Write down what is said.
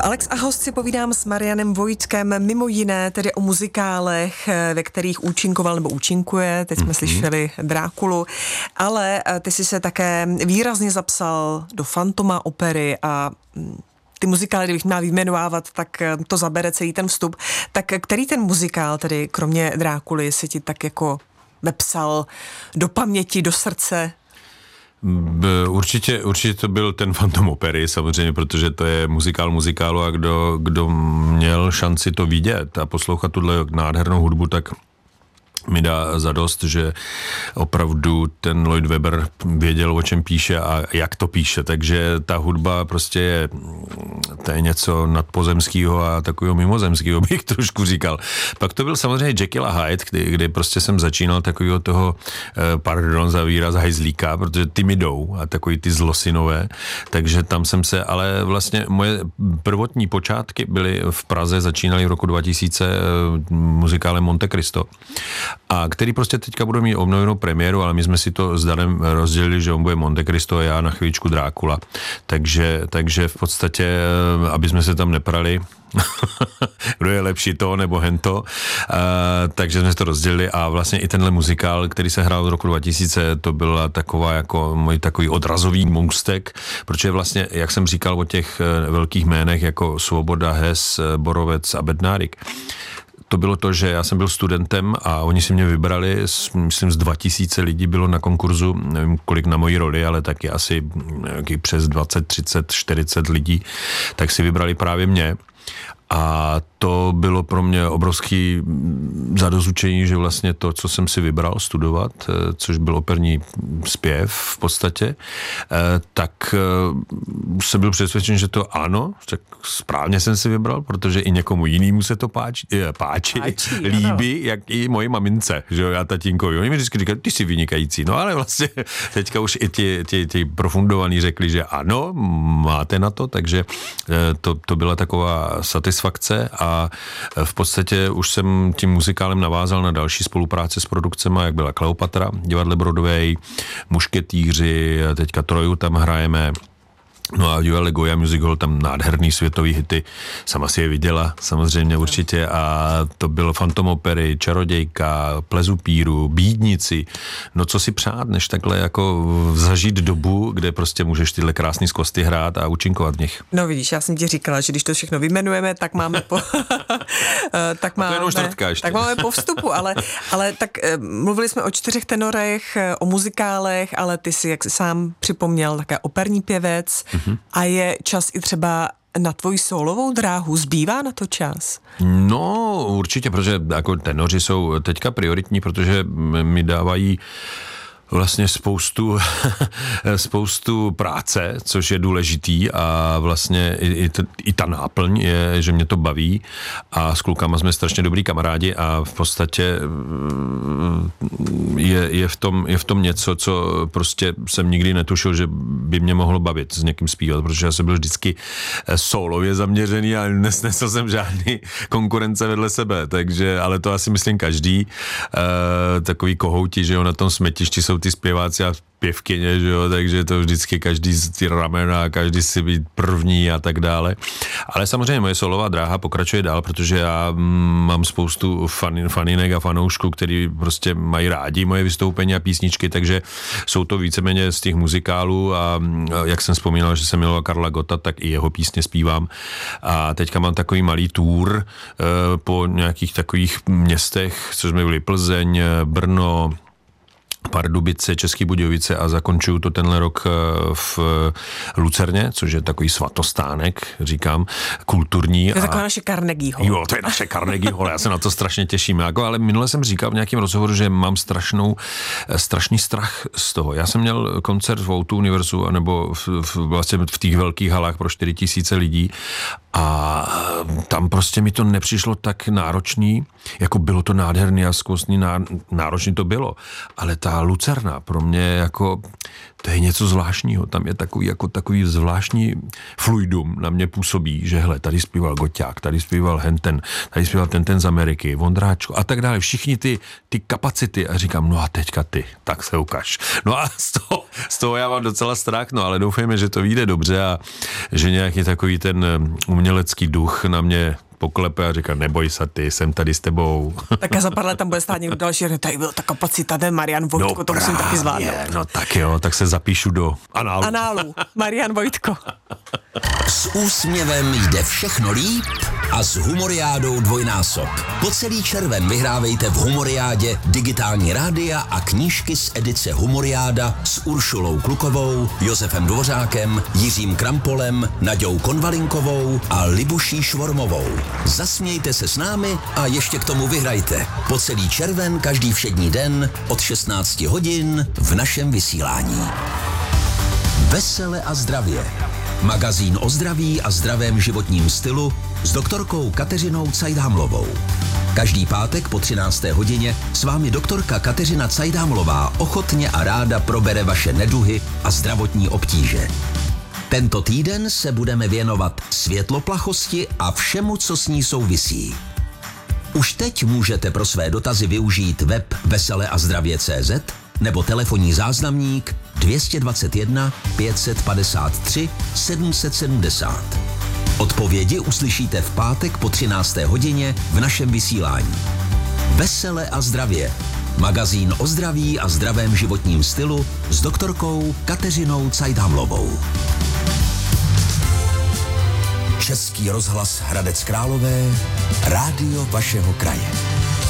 Alex a host si povídám s Marianem Vojtkem, mimo jiné tedy o muzikálech, ve kterých účinkoval nebo účinkuje. Teď jsme slyšeli Drákulu, ale ty jsi se také výrazně zapsal do Fantoma opery a ty muzikály, kdybych měla vyjmenovávat, tak to zabere celý ten vstup. Tak který ten muzikál, tedy kromě Drákuly, si ti tak jako vepsal do paměti, do srdce? Určitě to byl ten Fantom opery, samozřejmě, protože to je muzikál muzikálu a kdo měl šanci to vidět a poslouchat tuhle nádhernou hudbu, tak mi dá zadost, že opravdu ten Lloyd Webber věděl, o čem píše a jak to píše, takže ta hudba prostě to je něco nadpozemského a takového mimozemského, bych trošku říkal. Pak to byl samozřejmě Jekyll a Hyde, kdy prostě jsem začínal takového toho, pardon za výraz, hajzlíka, protože ty mi jdou a takový ty zlosinové, takže tam jsem se, ale vlastně moje prvotní počátky byly v Praze, začínaly v roku 2000 muzikálem Monte Cristo, a který prostě teďka bude mít obnovenou premiéru, ale my jsme si to s Danem rozdělili, že on bude Monte Cristo a já na chvíličku Drákula. Takže v podstatě, aby jsme se tam neprali, kdo je lepší to nebo hento, takže jsme se to rozdělili a vlastně i tenhle muzikál, který se hrál v roku 2000, to byla taková jako můj takový odrazový můstek, protože vlastně, jak jsem říkal o těch velkých jménech jako Svoboda, Hess, Borovec a Bednárik, to bylo to, že já jsem byl studentem a oni si mě vybrali, myslím z 2000 lidí bylo na konkurzu, nevím kolik na moji roli, ale taky asi přes 20, 30, 40 lidí, tak si vybrali právě mě. A to bylo pro mě obrovský zadozučení, že vlastně to, co jsem si vybral studovat, což byl operní zpěv v podstatě, tak jsem byl přesvědčen, že to ano, tak správně jsem si vybral, protože i někomu jinému se to páči líbí, ano. Jak i moji mamince, že jo, já tatínkovi. Oni mi vždycky říkají, ty jsi vynikající. No ale vlastně teďka už i ti profundovaní řekli, že ano, máte na to, takže to byla taková satisfakce a v podstatě už jsem tím muzikálem navázal na další spolupráce s produkcemi, jak byla Kleopatra, divadle Broadway, Mušketýři, teďka Troju tam hrajeme. No a divadle Goya Music Hall, tam nádherný světový hity, sama si je viděla, samozřejmě určitě, a to bylo Fantom opery, Čarodějka, Plezupíru, Bídnici, no co si přát, než takhle jako zažít dobu, kde prostě můžeš tyhle krásný skvosty hrát a účinkovat v nich. No vidíš, já jsem ti říkala, že když to všechno vyjmenujeme, tak máme tak máme po vstupu, ale tak mluvili jsme o 4 tenorech, o muzikálech, ale ty si, jak jsi sám připomněl, také operní pěvec. A je čas i třeba na tvoji solovou dráhu? Zbývá na to čas? No, určitě, protože jako tenoři jsou teďka prioritní, protože mi dávají vlastně spoustu práce, což je důležitý a vlastně i ta náplň je, že mě to baví a s klukama jsme strašně dobrý kamarádi a v podstatě je v tom něco, co prostě jsem nikdy netušil, že by mě mohlo bavit s někým zpívat, protože já jsem byl vždycky sólově zaměřený a nesnesl jsem žádný konkurence vedle sebe, takže, ale to asi myslím každý, takový kohouti, že jo, na tom smetišti jsou ty zpěváci a pěvkyně, že jo, takže to vždycky každý z ty ramena, každý si být první a tak dále. Ale samozřejmě moje solová dráha pokračuje dál, protože já mám spoustu faninek a fanoušků, který prostě mají rádi moje vystoupení a písničky, takže jsou to víceméně z těch muzikálů a jak jsem vzpomínal, že jsem miloval Karla Gotta, tak i jeho písně zpívám. A teďka mám takový malý tour po nějakých takových městech, co jsme byli Plzeň, Brno, Pardubice, České Budějovice a zakončuju to tenhle rok v Lucerně, což je takový svatostánek, říkám, kulturní. To je taková naše Carnegie Hall. Jo, to je naše Carnegie Hall, já se na to strašně těším. Ale minule jsem říkal v nějakém rozhovoru, že mám strašný strach z toho. Já jsem měl koncert v O2 Univerzu, nebo vlastně v těch velkých halách pro 4000 lidí a tam prostě mi to nepřišlo tak náročný, jako bylo to nádherný a zkvostný, náročný to bylo, ale ta Lucerna pro mě jako to je něco zvláštního, tam je takový zvláštní fluidum na mě působí, že hele, tady zpíval Goťák, tady zpíval Henten, tady zpíval ten z Ameriky, Vondráčko a tak dále, všichni ty kapacity a říkám, no a teďka ty, tak se ukaž. No a z toho já mám docela strach, no ale doufejme, že to vyjde dobře a že nějaký takový ten umělecký duch na mě poklepe a říká, neboj se ty, jsem tady s tebou. Tak a za pár let tam bude stát někdo další, tady byl ta kapacita, ten Marian Vojtko, no to musím taky zvládnout. No tak jo, tak se zapíšu do análu. Análu, Marian Vojtko. S úsměvem jde všechno líp a s Humoriádou dvojnásob. Po celý červen vyhrávejte v Humoriádě digitální rádia a knížky z edice Humoriáda s Uršulou Klukovou, Josefem Dvořákem, Jiřím Krampolem, Naďou Konvalinkovou a Libuší Švormovou. Zasmějte se s námi a ještě k tomu vyhrajte. Po celý červen každý všední den od 16 hodin v našem vysílání. Vesele a zdravě. Magazín o zdraví a zdravém životním stylu s doktorkou Kateřinou Cajdhamlovou. Každý pátek po 13. hodině s vámi doktorka Kateřina Cajdhamlová ochotně a ráda probere vaše neduhy a zdravotní obtíže. Tento týden se budeme věnovat světloplachosti a všemu, co s ní souvisí. Už teď můžete pro své dotazy využít web veseleazdravě.cz nebo telefonní záznamník 221 553 770. Odpovědi uslyšíte v pátek po 13. hodině v našem vysílání. Vesele a zdravě. Magazín o zdraví a zdravém životním stylu s doktorkou Kateřinou Cajdhamlovou. Český rozhlas Hradec Králové, rádio vašeho kraje.